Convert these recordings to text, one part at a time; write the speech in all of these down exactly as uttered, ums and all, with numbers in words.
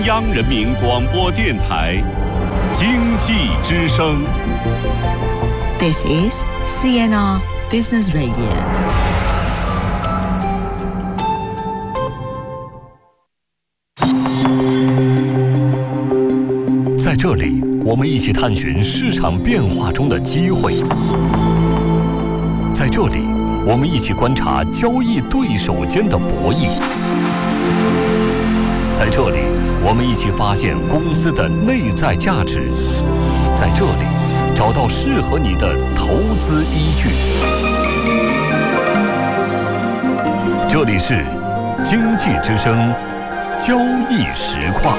央人民广播电台经济之声。 This is C N R Business Radio。 在这里，我们一起探寻市场变化中的机会。在这里，我们一起观察交易对手间的博弈。在这里，我们一起发现公司的内在价值。在这里，找到适合你的投资依据。这里是经济之声交易实况。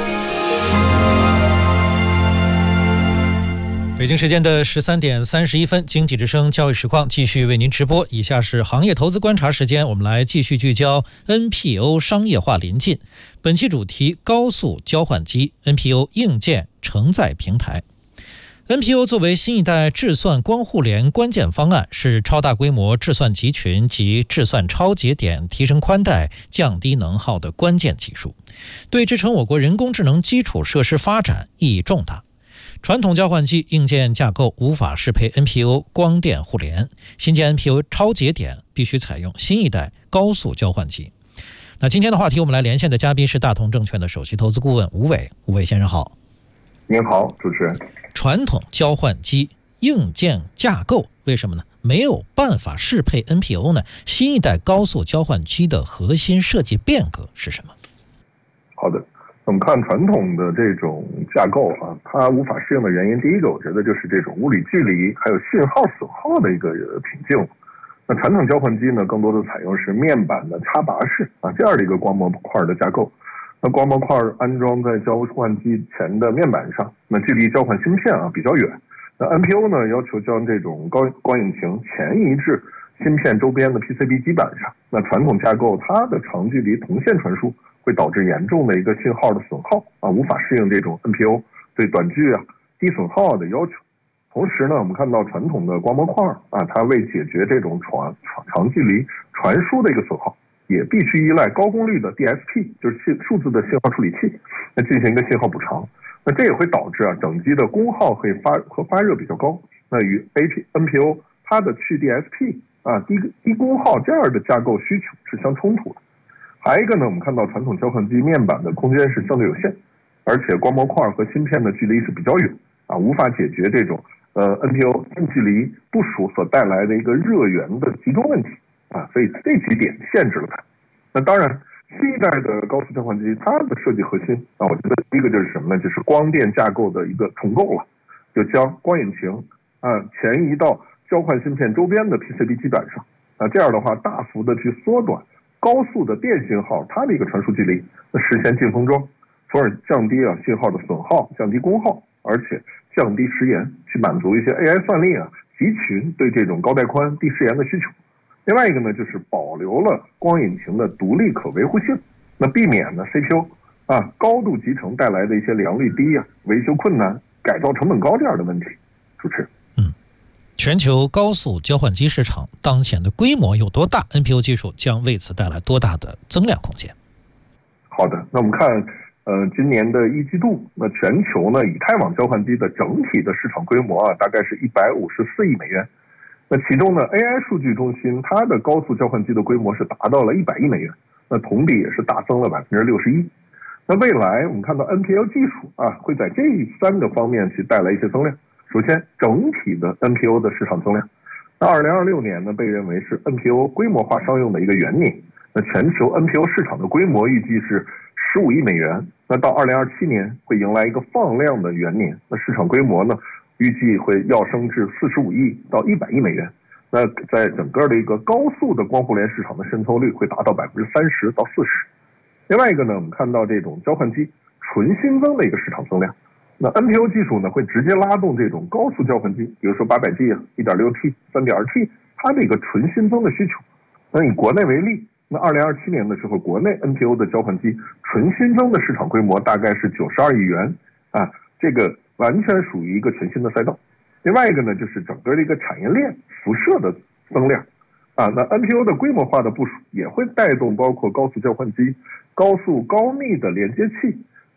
北京时间的十三点三十一分，经济之声交易实况继续为您直播。以下是行业投资观察时间，我们来继续聚焦 N P O 商业化临近。本期主题：高速交换机 N P O 硬件承载平台。N P O 作为新一代智算光互联关键方案，是超大规模智算集群及智算超节点提升宽带、降低能耗的关键技术，对支撑我国人工智能基础设施发展意义重大。传统交换机硬件架构无法适配 N P O 光电互联，新建 N P O 超节点必须采用新一代高速交换机。那今天的话题，我们来连线的嘉宾是大同证券的首席投资顾问吴伟。吴伟先生好。 您好，主持人。 传统交换机硬件架构为什么呢没有办法适配 N P O 呢？新一代高速交换机的核心设计变革是什么？ 好的，我们看传统的这种架构啊，它无法适应的原因，第一个我觉得就是这种物理距离还有信号损耗的一个瓶颈。那传统交换机呢，更多的采用是面板的插拔式啊这样的一个光模块的架构。那光模块安装在交换机前的面板上，那距离交换芯片啊比较远。那 N P O 呢要求将这种高光引擎前移至芯片周边的 P C B 基板上。那传统架构它的长距离铜线传输会导致严重的一个信号的损耗啊，无法适应这种 N P O 对短距啊低损耗的要求。同时呢，我们看到传统的光模块啊，它为解决这种传长距离传输的一个损耗，也必须依赖高功率的 D S P， 就是数字的信号处理器，那进行一个信号补偿。那这也会导致啊，整机的功耗和发和发热比较高。那与 A P N P O 它的去 D S P 啊低低功耗这样的架构需求是相冲突的。还有一个呢，我们看到传统交换机面板的空间是相对有限，而且光模块和芯片的距离是比较远啊，无法解决这种呃 N P O 近距离部署所带来的一个热源的集中问题啊，所以这几点限制了它。那当然，新一代的高速交换机，它的设计核心啊，我觉得第一个就是什么呢？就是光电架构的一个重构了，就将光引擎啊前移到交换芯片周边的 P C B 基板上啊，这样的话大幅的去缩短高速的电信号它的一个传输距离，那实现净封装，从而降低啊信号的损耗，降低功耗，而且降低时延，去满足一些 A I 算力啊集群对这种高带宽、低时延的需求。另外一个呢，就是保留了光引擎的独立可维护性，那避免呢 C P U 啊高度集成带来的一些良率低啊、维修困难、改造成本高这样的问题。主持人， 嗯，全球高速交换机市场当前的规模有多大 ？N P O 技术将为此带来多大的增量空间？ 好的，那我们看，呃，今年的一季度，那全球呢以太网交换机的整体的市场规模啊，大概是一百五十四亿美元。那其中呢 A I 数据中心它的高速交换机的规模是达到了一百亿美元，那同比也是大增了百分之六十一。那未来我们看到 N P O 技术啊会在这三个方面去带来一些增量。首先，整体的 N P O 的市场增量，那二零二六年呢被认为是 N P O 规模化商用的一个元年。那全球 N P O 市场的规模预计是十五亿美元，那到二零二七年会迎来一个放量的元年，那市场规模呢？预计会要升至四十五亿到一百亿美元，那在整个的一个高速的光互联市场的渗透率会达到百分之三十到四十。另外一个呢，我们看到这种交换机纯新增的一个市场增量，那 N P O 技术呢会直接拉动这种高速交换机，比如说八百 G 啊、一点六 T、三点二 T， 它的一个纯新增的需求。那以国内为例，那二零二七年的时候，国内 N P O 的交换机纯新增的市场规模大概是九十二亿元啊，这个完全属于一个全新的赛道。另外一个呢，就是整个的一个产业链辐射的增量啊，那 N P O 的规模化的部署也会带动包括高速交换机、高速高密的连接器、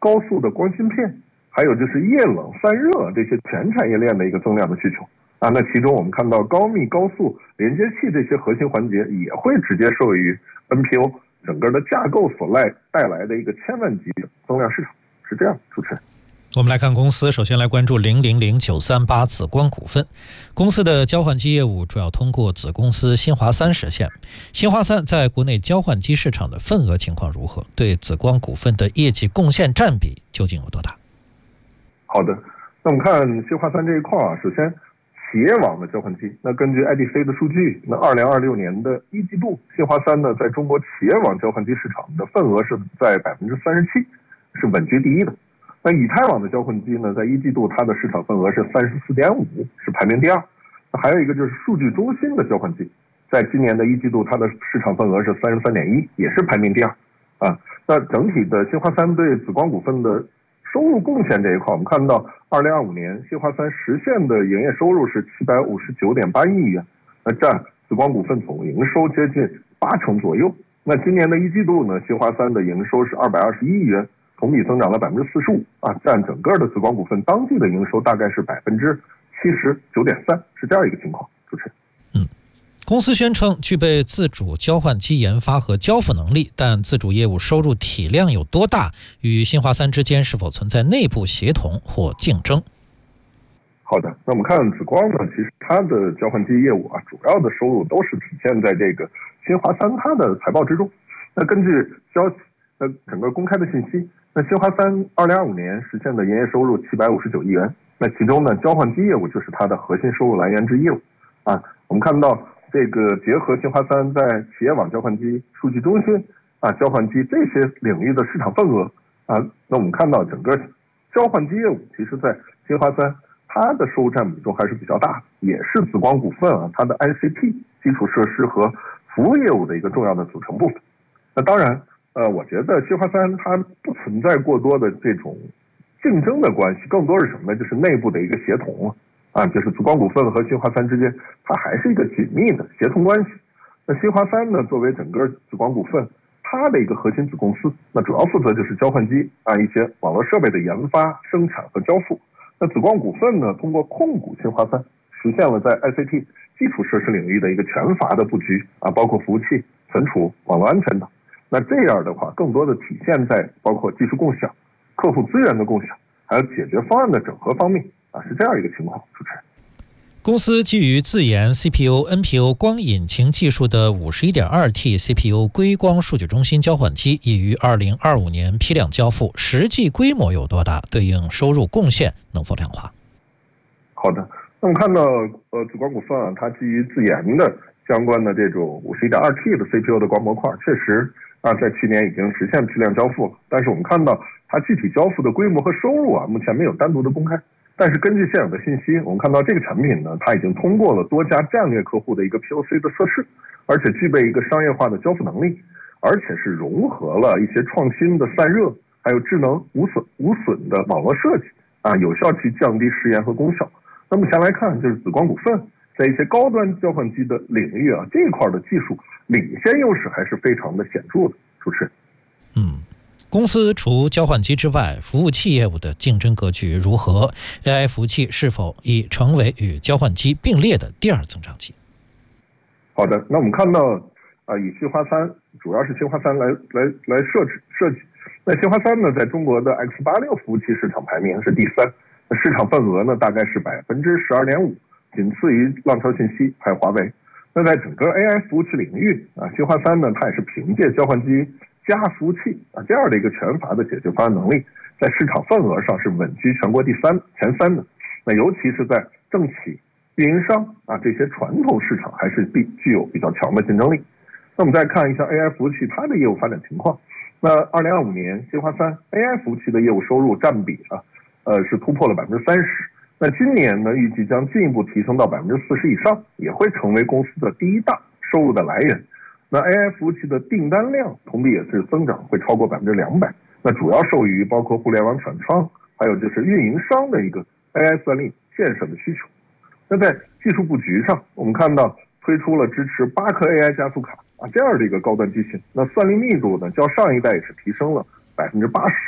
高速的光芯片，还有就是液冷散热这些全产业链的一个增量的需求啊。那其中我们看到高密高速连接器这些核心环节也会直接受益于 N P O 整个的架构所带带来的一个千万级增量市场，是这样。主持人， 我们来看公司，首先来关注零零零九三八紫光股份。公司的交换机业务主要通过子公司新华三实现。新华三在国内交换机市场的份额情况如何？对紫光股份的业绩贡献占比究竟有多大？ 好的，那我们看新华三这一块啊，首先企业网的交换机，那根据 I D C 的数据，那二零二六年的一季度，新华三呢在中国企业网交换机市场的份额是在百分之三十七，是稳居第一的。那以太网的交换机呢，在一季度它的市场份额是三十四点五，是排名第二。那还有一个就是数据中心的交换机，在今年的一季度它的市场份额是三十三点一，也是排名第二。啊，那整体的新华三对紫光股份的收入贡献这一块，我们看到二零二五年新华三实现的营业收入是七百五十九点八亿元，那占紫光股份总营收接近八成左右。那今年的一季度呢，新华三的营收是二百二十一亿元。同比增长了百分之四十五啊，占整个的紫光股份当季的营收大概是百分之七十九点三，是这样一个情况。主持人， 嗯，公司宣称具备自主交换机研发和交付能力，但自主业务收入体量有多大，与新华三之间是否存在内部协同或竞争？ 好的，那我们看紫光呢，其实它的交换机业务啊，主要的收入都是体现在这个新华三它的财报之中。那根据消息，那整个公开的信息。那新华三二零二五年实现的营业收入七百五十九亿元，那其中呢，交换机业务就是它的核心收入来源之一了。啊，我们看到这个结合新华三在企业网交换机、数据中心啊、交换机这些领域的市场份额啊，那我们看到整个交换机业务，其实在新华三它的收入占比中还是比较大的，也是紫光股份啊它的 I C T 基础设施和服务业务的一个重要的组成部分。那当然。呃，我觉得新华三它不存在过多的这种竞争的关系，更多是什么呢？就是内部的一个协同了啊，就是紫光股份和新华三之间，它还是一个紧密的协同关系。那新华三呢，作为整个紫光股份它的一个核心子公司，那主要负责就是交换机啊一些网络设备的研发、生产和交付。那紫光股份呢，通过控股新华三，实现了在 I C T 基础设施领域的一个全阀的布局啊，包括服务器、存储、网络安全等。那这样的话，更多的体现在包括技术共享、客户资源的共享，还有解决方案的整合方面啊，是这样一个情况。主持人， 公司基于自研 C P U、N P O 光引擎技术的 五十一点二 T C P U 硅光数据中心交换机，已于二零二五年批量交付，实际规模有多大？对应收入贡献能否量化？ 好的，那我们看到呃，紫光股份啊，它基于自研的相关的这种 五十一点二 T 的 C P U 的光模块，确实。啊，在去年已经实现批量交付了，但是我们看到它具体交付的规模和收入啊，目前没有单独的公开。但是根据现有的信息，我们看到这个产品呢，它已经通过了多家战略客户的一个 P O C 的测试，而且具备一个商业化的交付能力，而且是融合了一些创新的散热，还有智能无损无损的网络设计啊，有效去降低时延和功效。那目前来看，就是紫光股份在一些高端交换机的领域啊，这一块的技术领先优势还是非常的显著的。主持人， 嗯，公司除交换机之外，服务器业务的竞争格局如何 ？A I 服务器是否已成为与交换机并列的第二增长极？ 好的，那我们看到啊、呃，以新华三主要是新华三来来来设置设计。那新华三呢，在中国的 X 八六 服务器市场排名是第三，那市场份额呢大概是百分之十二点五，仅次于浪潮信息还有华为。那在整个 A I 服务器领域啊，新华三呢，它也是凭借交换机加服务器啊这样的一个全阀的解决方案能力，在市场份额上是稳居全国第三前三的。那尤其是在政企、运营商啊这些传统市场，还是必具有比较强的竞争力。那我们再看一下 A I 服务器它的业务发展情况。那二零二五年，新华三 A I 服务器的业务收入占比啊，呃是突破了百分之三十。那今年呢，预计将进一步提升到百分之四十以上，也会成为公司的第一大收入的来源。那 A I 服务器的订单量同比也是增长，会超过百分之两百。那主要受益于包括互联网转仓，还有就是运营商的一个 A I 算力建设的需求。那在技术布局上，我们看到推出了支持八颗 A I 加速卡啊这样的一个高端机型。那算力密度呢，较上一代也是提升了百分之八十。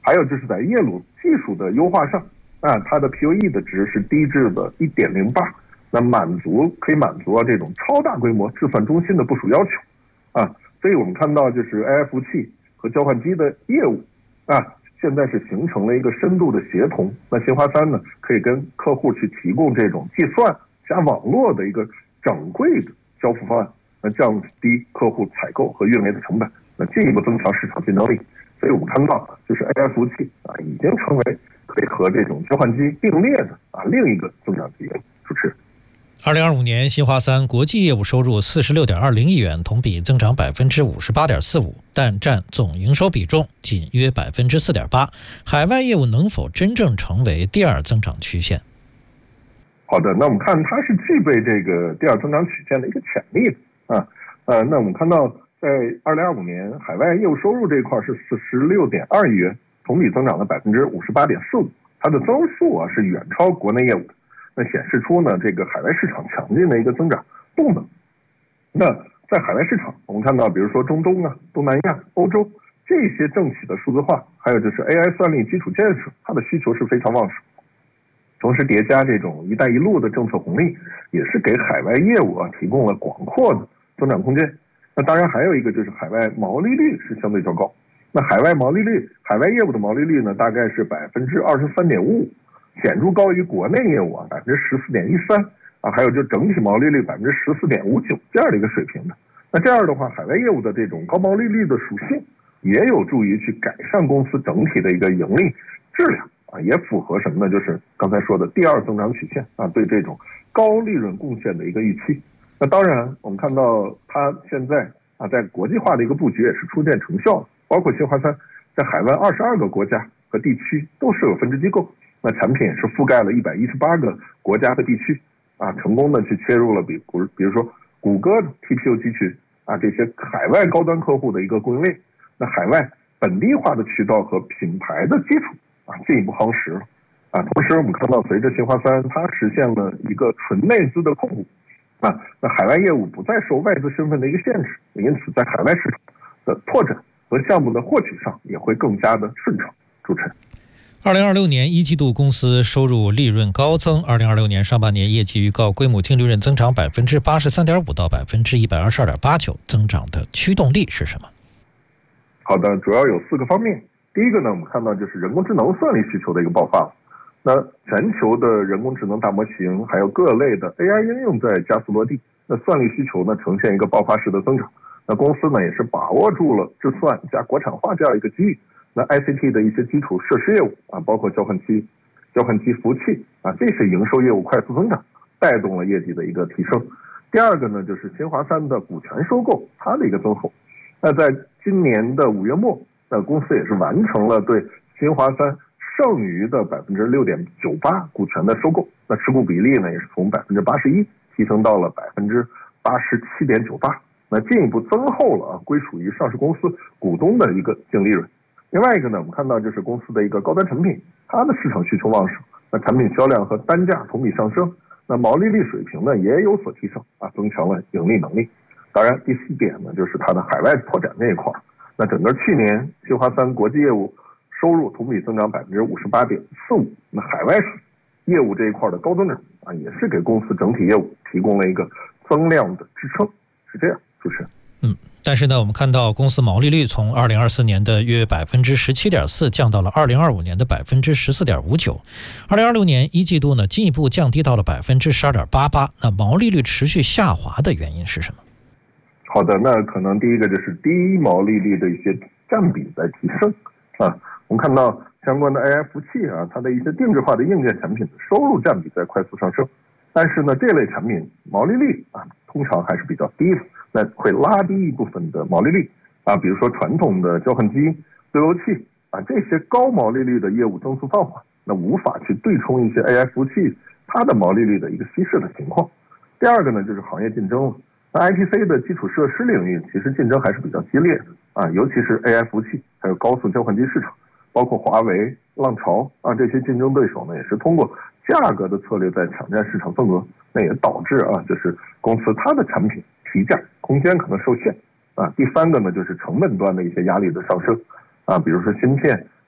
还有就是在业务技术的优化上，啊，它的 P O E 的值是低至的 一点零八， 那满足可以满足啊这种超大规模计算中心的部署要求，啊，所以我们看到就是 A I 服务器和交换机的业务啊，现在是形成了一个深度的协同。那新华三呢，可以跟客户去提供这种计算加网络的一个整柜的交付方案，那降低客户采购和运维的成本，那进一步增强市场竞争力。所以我们看到，就是 A I 服务器啊，已经成为可以和这种交换机并列的啊另一个增长极限。主持人。 二零二五年，新华三国际业务收入四十六点二零亿元，同比增长百分之五十八点四五，但占总营收比重仅约百分之四点八。海外业务能否真正成为第二增长曲线？ 好的，那我们看它是具备这个第二增长曲线的一个潜力的啊。呃，那我们看到在二零二五年，海外业务收入这一块是四十六点二亿元，同比增长了百分之五十八点四五，它的增速啊是远超国内业务的。那显示出呢，这个海外市场强劲的一个增长动能。那在海外市场，我们看到，比如说中东啊、东南亚、欧洲这些政企的数字化，还有就是 A I 算力基础建设，它的需求是非常旺盛。同时叠加这种“一带一路”的政策红利，也是给海外业务啊提供了广阔的增长空间。那当然还有一个就是海外毛利率是相对较高。那海外毛利率，海外业务的毛利率呢，大概是百分之二十三点五五。显著高于国内业务啊，百分之十四点一三啊，还有就整体毛利率百分之十四点五九这样的一个水平的。那这样的话，海外业务的这种高毛利率的属性，也有助于去改善公司整体的一个盈利质量啊，也符合什么呢？就是刚才说的第二增长曲线啊，对这种高利润贡献的一个预期。那当然，我们看到它现在啊，在国际化的一个布局也是初见成效的，包括新华三在海外二十二个国家和地区都设有分支机构。那产品也是覆盖了一百一十八个国家和地区，啊，成功的去切入了比比如说谷歌的 T P U 机群啊这些海外高端客户的一个供应链，那海外本地化的渠道和品牌的基础啊进一步夯实了，啊，同时我们看到随着新华三它实现了一个纯内资的控股，啊，那海外业务不再受外资身份的一个限制，因此在海外市场的拓展和项目的获取上也会更加的顺畅。主持人。 二零二六年一季度公司收入利润高增，二零二六年上半年业绩预告归母净利润增长百分之八十三点五到百分之一百二十二点八九，增长的驱动力是什么？ 好的，主要有四个方面。第一个呢，我们看到就是人工智能算力需求的一个爆发。那全球的人工智能大模型还有各类的 A I 应用在加速落地，那算力需求呢呈现一个爆发式的增长。那公司呢也是把握住了智算加国产化这样一个机遇。那 I C T 的一些基础设施业务啊，包括交换机、交换机服务器啊，这些营收业务快速增长，带动了业绩的一个提升。第二个呢，就是新华三的股权收购，它的一个增厚。那在今年的五月末，那公司也是完成了对新华三剩余的百分之六点九八股权的收购，那持股比例呢也是从百分之八十一提升到了百分之八十七点九八，那进一步增厚了啊归属于上市公司股东的一个净利润。另外一个呢，我们看到就是公司的一个高端产品，它的市场需求旺盛，那产品销量和单价同比上升，那毛利率水平呢也有所提升啊，增强了盈利能力。当然，第四点呢就是它的海外拓展这一块，那整个去年新华三国际业务收入同比增长百分之五十八点四五，那海外业务这一块的高增长啊，也是给公司整体业务提供了一个增量的支撑，是这样，主持人。 嗯。但是呢，我们看到公司毛利率从二零二四年的约百分之十七点四降到了二零二五年的百分之十四点五九，二零二六年一季度呢进一步降低到了百分之十二点八八。那毛利率持续下滑的原因是什么？ 好的，那可能第一个就是低毛利率的一些占比在提升啊。我们看到相关的 A I 服务器啊，它的一些定制化的硬件产品的收入占比在快速上升，但是呢，这类产品毛利率啊通常还是比较低的。那会拉低一部分的毛利率啊，比如说传统的交换机、路由器啊，这些高毛利率的业务增速放缓，那无法去对冲一些 A I 服务器它的毛利率的一个稀释的情况。第二个呢，就是行业竞争了。那 I P C 的基础设施领域其实竞争还是比较激烈的啊，尤其是 A I 服务器还有高速交换机市场，包括华为、浪潮啊这些竞争对手呢，也是通过价格的策略在抢占市场份额，那也导致啊，就是公司它的产品提价空间可能受限啊。第三个呢，就是成本端的一些压力的上升啊，比如说芯片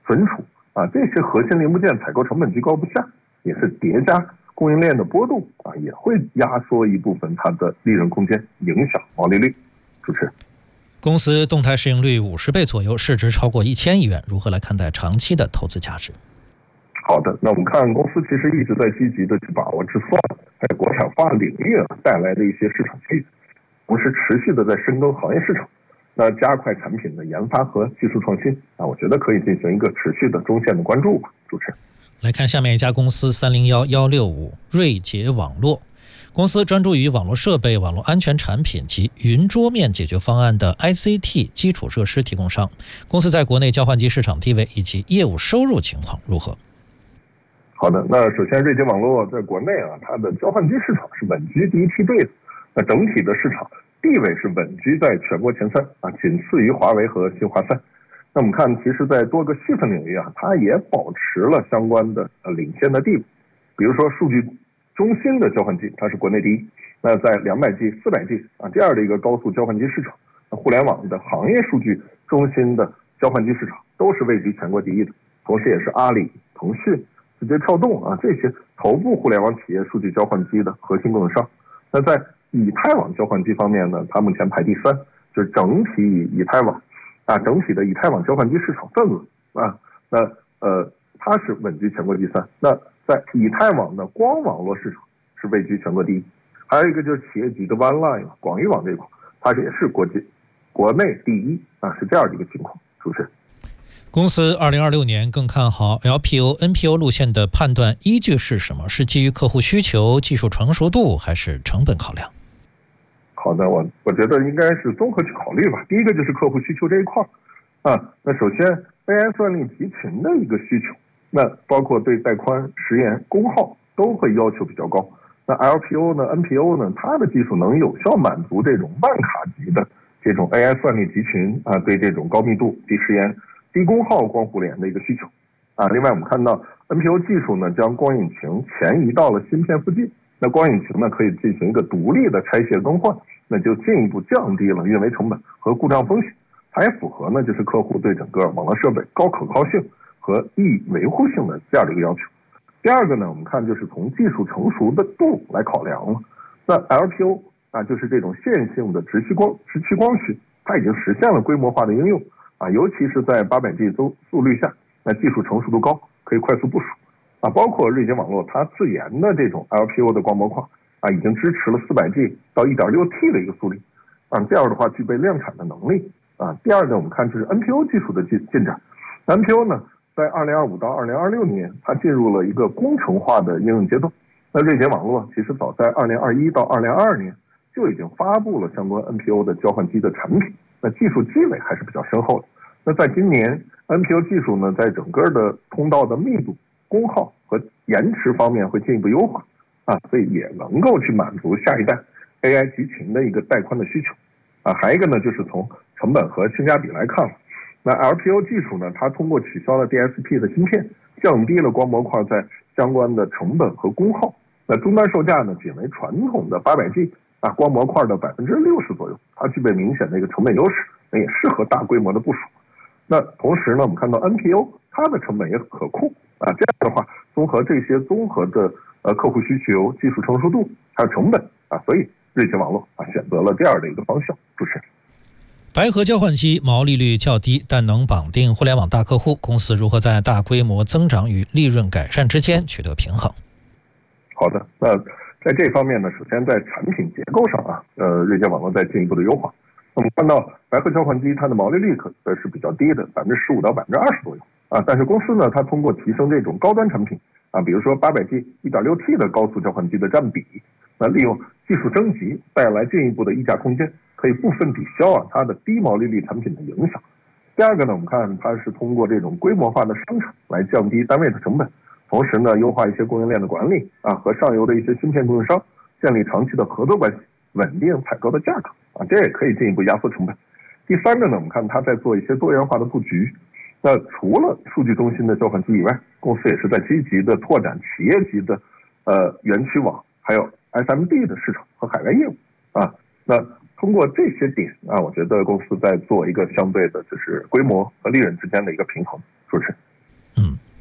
存储啊，这些核心零部件采购成本居高不下，也是叠加供应链的波动啊，也会压缩一部分它的利润空间，影响毛利率。主持人， 公司动态市盈率五十倍左右，市值超过一千亿元，如何来看待长期的投资价值？ 好的，那我们看公司其实一直在积极的去把握智算还有国产化领域带来的一些市场机遇，同时持续的在深耕行业市场，那加快产品的研发和技术创新啊，我觉得可以进行一个持续的中线的关注吧。主持人， 来看下面一家公司三零一一六五瑞捷网络。公司专注于网络设备、网络安全产品及云桌面解决方案的 I C T 基础设施提供商。公司在国内交换机市场地位以及业务收入情况如何？ 好的，那首先瑞捷网络在国内啊，它的交换机市场是稳居第一梯队的，那整体的市场地位是稳居在全国前三啊，仅次于华为和新华三。那我们看，其实在多个细分领域啊，它也保持了相关的呃领先的地位。比如说数据中心的交换机，它是国内第一。那在两百 G、四百 G 啊这样的一个高速交换机市场，那互联网的行业数据中心的交换机市场都是位居全国第一的，同时也是阿里、腾讯、字节跳动啊这些头部互联网企业数据交换机的核心供应商。那在以太网交换机方面呢，它目前排第三，就是整体以以太网啊整体的以太网交换机市场份额啊，那呃它是稳居全国第三。那在以太网的光网络市场是位居全国第一，还有一个就是企业级的 OneLine 广域网这一块，它也是国际国内第一啊，是这样的一个情况。主持人， 公司二零二六年更看好 L P O、N P O 路线的判断依据是什么？是基于客户需求、技术成熟度，还是成本考量？ 好的，我我觉得应该是综合去考虑吧。第一个就是客户需求这一块啊，那首先 A I 算力集群的一个需求。那包括对带宽、时延、功耗都会要求比较高。那 L P O 呢、N P O 呢，它的技术能有效满足这种万卡级的这种 A I 算力集群啊，对这种高密度、低时延、低功耗光互联的一个需求啊。另外，我们看到 N P O 技术呢，将光引擎前移到了芯片附近。那光引擎呢，可以进行一个独立的拆卸更换，那就进一步降低了运维成本和故障风险。它也符合呢，就是客户对整个网络设备高可靠性和易维护性的这样的一个要求。第二个呢，我们看就是从技术成熟的度来考量了。那 L P O 啊，就是这种线性的直驱光直驱光学，它已经实现了规模化的应用啊，尤其是在八百 G 速速率下，那技术成熟度高，可以快速部署啊。包括瑞捷网络它自研的这种 L P O 的光模块啊，已经支持了四百 G 到 一点六 T 的一个速率啊，这样的话具备量产的能力啊。第二呢，我们看就是 N P O 技术的进进展 ，N P O 呢。在二零二五到二零二六年，它进入了一个工程化的应用阶段。那瑞捷网络其实早在二零二一到二零二二年就已经发布了相关 N P O 的交换机的产品，那技术积累还是比较深厚的。那在今年 N P O 技术呢，在整个的通道的密度、功耗和延迟方面会进一步优化啊，所以也能够去满足下一代 A I 集群的一个带宽的需求啊。还有一个呢，就是从成本和性价比来看了。那 L P O 技术呢，它通过取消了 D S P 的芯片，降低了光模块在相关的成本和功耗。那终端售价呢，仅为传统的八百 G 啊光模块的百分之六十左右，它具备明显的一个成本优势，那也适合大规模的部署。那同时呢，我们看到 N P O 它的成本也可控啊，这样的话，综合这些综合的呃客户需求、技术成熟度还有成本啊，所以瑞捷网络啊选择了这样的一个方向。主持人。 白盒交换机毛利率较低，但能绑定互联网大客户，公司如何在大规模增长与利润改善之间取得平衡？ 好的，那在这方面呢，首先在产品结构上啊，呃，瑞捷网络在进一步的优化。我们看到白盒交换机它的毛利率可是比较低的，百分之十五到百分之二十左右啊。但是公司呢，它通过提升这种高端产品啊，比如说八百 G 一点六 T 的高速交换机的占比，那利用技术升级带来进一步的溢价空间。可以部分抵消啊它的低毛利率产品的影响。第二个呢，我们看它是通过这种规模化的生产来降低单位的成本，同时呢优化一些供应链的管理啊，和上游的一些芯片供应商建立长期的合作关系，稳定采购的价格啊，这也可以进一步压缩成本。第三个呢，我们看它在做一些多元化的布局。那除了数据中心的交换机以外，公司也是在积极的拓展企业级的呃园区网，还有 S M B 的市场和海外业务啊。那通过这些点啊，我觉得公司在做一个相对的，就是规模和利润之间的一个平衡。主持人，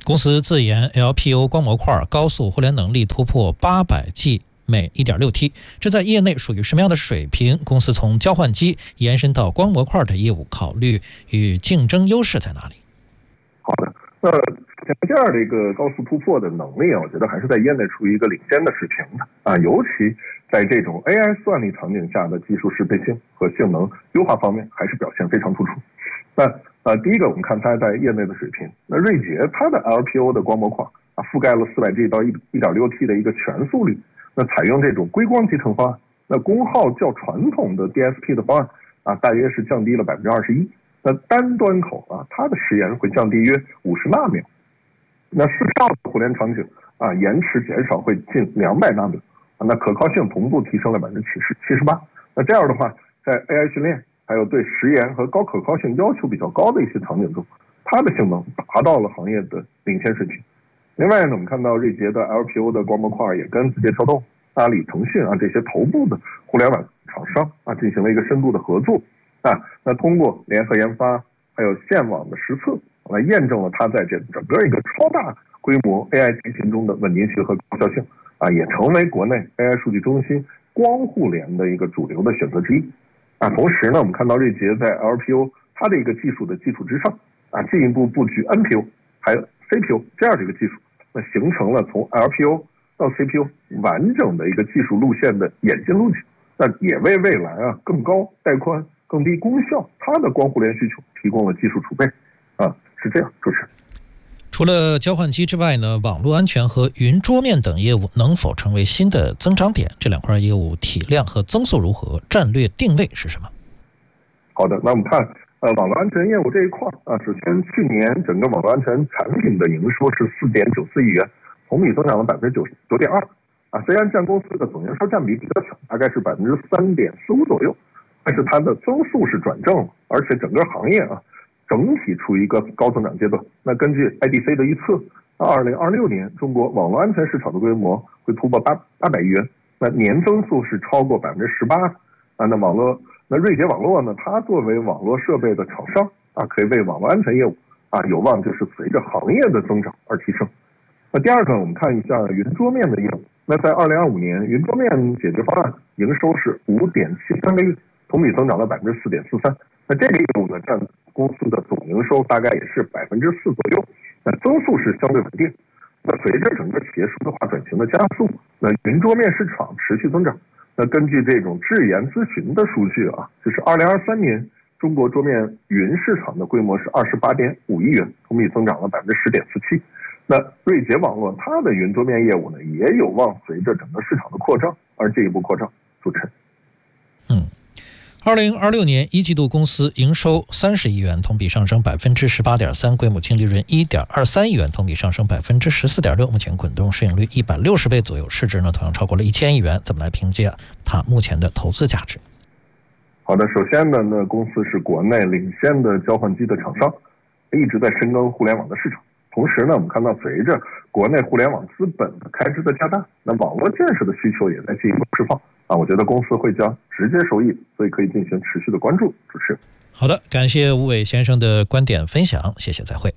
公司自研 L P O 光模块高速互联能力突破八百 G 每 一点六 T， 这在业内属于什么样的水平？公司从交换机延伸到光模块的业务，考虑与竞争优势在哪里？ 好的，那这样的一个高速突破的能力啊，我觉得还是在业内处于一个领先的水平的啊，尤其在这种 A I 算力场景下的技术适配性和性能优化方面，还是表现非常突出。那呃，第一个我们看它在业内的水平，那锐捷它的 L P O 的光模块啊，覆盖了 四百 G 到 一点六 T 的一个全速率，那采用这种硅光集成方案，那功耗较传统的 D S P 的方案啊，大约是降低了百分之二十一。那单端口啊，它的时延会降低约五十纳秒，那四兆的互联场景啊，延迟减少会近两百纳秒啊，那可靠性同步提升了百分之七十七十八。那这样的话，在 A I 训练还有对时延和高可靠性要求比较高的一些场景中，它的性能达到了行业的领先水平。另外呢，我们看到锐捷的 L P O 的光模块也跟字节跳动、阿里、腾讯啊这些头部的互联网厂商啊进行了一个深度的合作啊，那通过联合研发还有线网的实测来验证了它在这整个一个超大规模 A I 机型中的稳定性和高效性啊，也成为国内 A I 数据中心光互联的一个主流的选择之一啊。同时呢，我们看到锐捷在 L P O 它的一个技术的基础之上啊，进一步布局 N P O 还有 C P O 这样的一个技术，那形成了从 L P O 到 C P O 完整的一个技术路线的演进路径，那也为未来啊更高带宽、更低功效它的光互联需求提供了技术储备啊，是这样。主持人， 除了交换机之外呢，网络安全和云桌面等业务能否成为新的增长点？这两块业务体量和增速如何？战略定位是什么？ 好的，那我们看呃网络安全业务这一块啊，首先去年整个网络安全产品的营收是四点九四亿元，同比增长了百分之九九点二啊。虽然占公司的总营收占比比较小，大概是百分之三点四五左右，但是它的增速是转正了，而且整个行业啊整体处于一个高增长阶段。那根据 I D C 的预测，二零二六年中国网络安全市场的规模会突破八八百亿元，那年增速是超过百分之十八啊。那网络那锐捷网络呢，它作为网络设备的厂商啊，可以为网络安全业务啊有望就是随着行业的增长而提升。那第二个，我们看一下云桌面的业务。那在二零二五年，云桌面解决方案营收是五点七三个亿，同比增长了百分之四点四三。那这个业务呢，占公司的总营收大概也是百分之四左右，那增速是相对稳定。那随着整个企业数字化转型的加速，那云桌面市场持续增长。那根据这种智研咨询的数据啊，就是二零二三年中国桌面云市场的规模是二十八点五亿元，同比增长了百分之十点四七。那锐捷网络它的云桌面业务呢，也有望随着整个市场的扩张而进一步扩张。主持人， 嗯。二零二六年一季度公司营收三十亿元，同比上升百分之十八点三，规模净利润一点二三亿元，同比上升百分之十四点六，目前滚动市盈率一百六十倍左右，市值呢同样超过了一千亿元。怎么来评价它目前的投资价值？ 好的，首先呢，那公司是国内领先的交换机的厂商，一直在深耕互联网的市场。同时呢，我们看到随着国内互联网资本的开支的加大，那网络建设的需求也在进一步释放啊，我觉得公司会将直接受益，所以可以进行持续的关注。主持人， 好的，感谢吴伟先生的观点分享，谢谢，再会。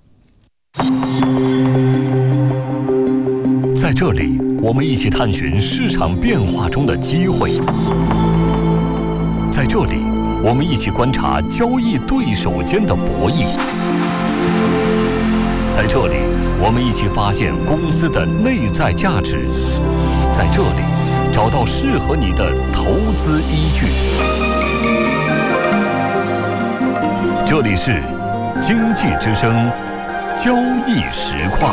在这里，我们一起探寻市场变化中的机会；在这里，我们一起观察交易对手间的博弈；在这里，我们一起发现公司的内在价值；在这里，找到适合你的投资依据。这里是经济之声交易实况。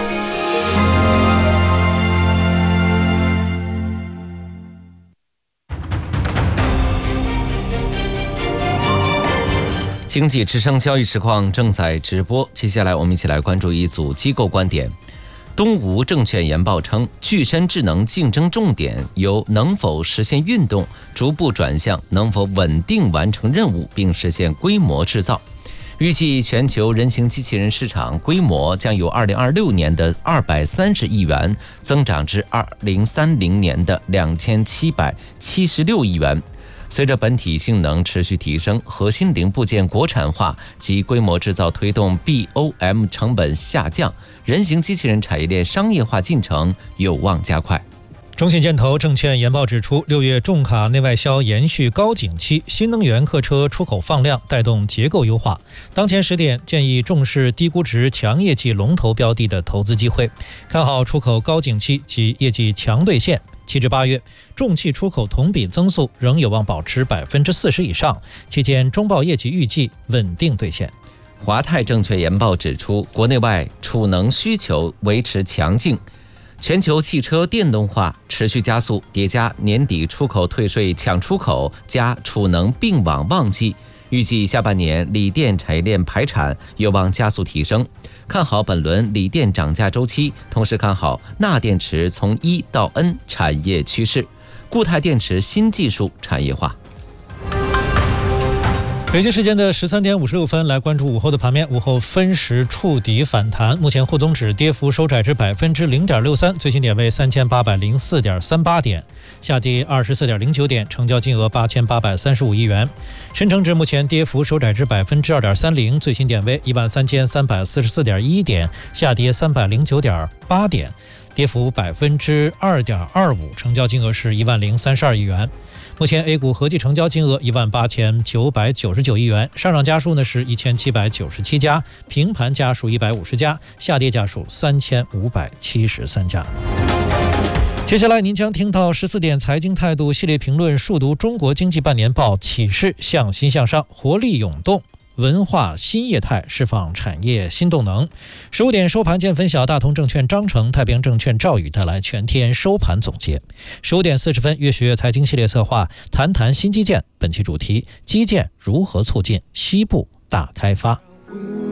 经济之声交易实况正在直播，接下来我们一起来关注一组机构观点。东吴证券研报称，具身智能竞争重点由能否实现运动逐步转向能否稳定完成任务并实现规模制造。预计全球人形机器人市场规模将由二零二六年的二百三十亿元增长至二零三零年的两千七百七十六亿元。 随着本体性能持续提升，核心零部件国产化及规模制造推动 B O M 成本下降，人形机器人产业链商业化进程有望加快。 中信建投证券研报指出，六月重卡内外销延续高景气，新能源客车出口放量，带动结构优化。当前时点建议重视低估值强业绩龙头标的的投资机会，看好出口高景气及业绩强兑现。七至八月，重汽出口同比增速仍有望保持百分之四十以上，期间中报业绩预计稳定兑现。 华泰证券研报指出，国内外储能需求维持强劲。全球汽车电动化持续加速，叠加年底出口退税抢出口加储能并网旺季，预计下半年锂电产业链排产有望加速提升，看好本轮锂电涨价周期，同时看好钠电池从一到 N 产业趋势，固态电池新技术产业化。 北京时间的十三点五十六分，来关注午后的盘面。午后分时触底反弹，目前沪综指跌幅收窄至百分之零点六三，最新点位三千八百零四点三八点，下跌二十四点零九点，成交金额八千八百三十五亿元。深成指目前跌幅收窄至百分之二点三零，最新点位一万三千三百四十四点一点，下跌三百零九点八点，跌幅百分之二点二五，成交金额是一万零三十二亿元。目前 A 股合计成交金额一万八千九百九十九亿元，上涨家数呢是一千七百九十七家，平盘家数一百五十家，下跌家数三千五百七十三家。接下来您将听到十四点财经态度系列评论，述读中国经济半年报启示向心向上，活力涌动，文化新业态，释放产业新动能。十五点收盘见分晓，大同证券张成、太平证券赵宇带来全天收盘总结。十五点四十分，越学越财经系列策划谈谈新基建，本期主题：基建如何促进西部大开发。